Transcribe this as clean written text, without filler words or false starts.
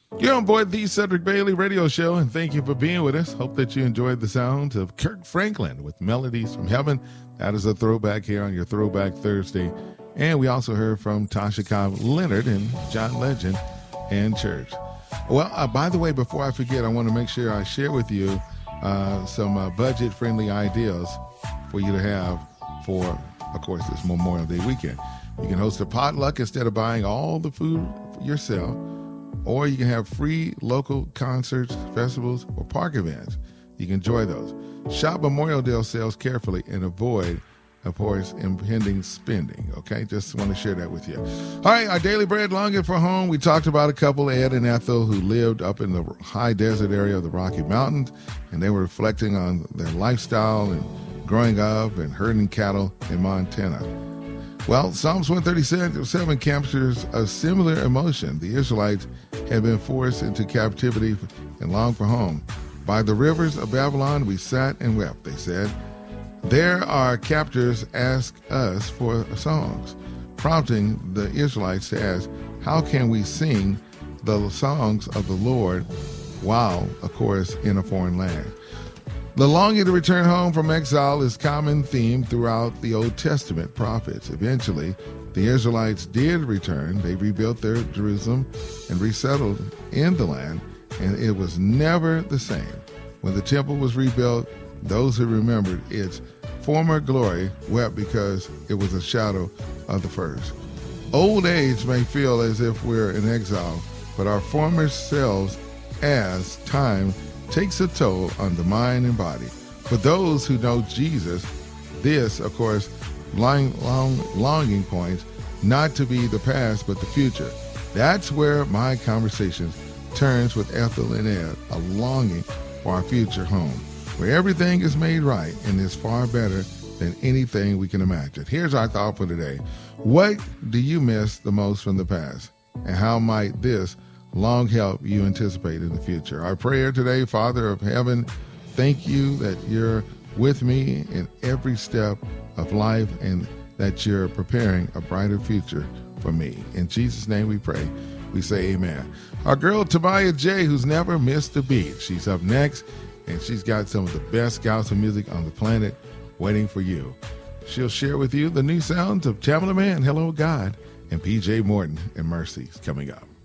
You're on board the Cedric Bailey Radio Show, and thank you for being with us. Hope that you enjoyed the sounds of Kirk Franklin with Melodies from Heaven. That is a throwback here on your Throwback Thursday. And we also heard from Tasha Cobb Leonard and John Legend and Church. Well, by the way, before I forget, I want to make sure I share with you some budget-friendly ideas for you to have for, of course, this Memorial Day weekend. You can host a potluck instead of buying all the food yourself, or you can have free local concerts, festivals, or park events. You can enjoy those. Shop Memorial Day sales carefully and avoid, of course, impending spending, okay? Just want to share that with you. All right, our Daily Bread Longing for Home. We talked about a couple, Ed and Ethel, who lived up in the high desert area of the Rocky Mountains, and they were reflecting on their lifestyle and growing up and herding cattle in Montana. Well, Psalms 137 captures a similar emotion. The Israelites had been forced into captivity and longed for home. By the rivers of Babylon we sat and wept, they said. There our captors ask us for songs, prompting the Israelites to ask, how can we sing the songs of the Lord while, of course, in a foreign land? The longing to return home from exile is a common theme throughout the Old Testament prophets. Eventually, the Israelites did return. They rebuilt their Jerusalem and resettled in the land, and it was never the same. When the temple was rebuilt, those who remembered its former glory wept because it was a shadow of the first. Old age may feel as if we're in exile, but our former selves, as time takes a toll on the mind and body. For those who know Jesus, this, of course, longing points not to be the past but the future. That's where my conversation turns with Ethel and Ed, a longing for our future home, where everything is made right and is far better than anything we can imagine. Here's our thought for today. What do you miss the most from the past? And how might this long help you anticipate in the future? Our prayer today, Father of Heaven, thank you that you're with me in every step of life and that you're preparing a brighter future for me. In Jesus' name we pray. We say amen. Our girl, Tamaya J., who's never missed a beat. She's up next, and she's got some of the best gospel music on the planet waiting for you. She'll share with you the new sounds of Tamela Mann, Hello God, and P.J. Morton and Mercy's coming up.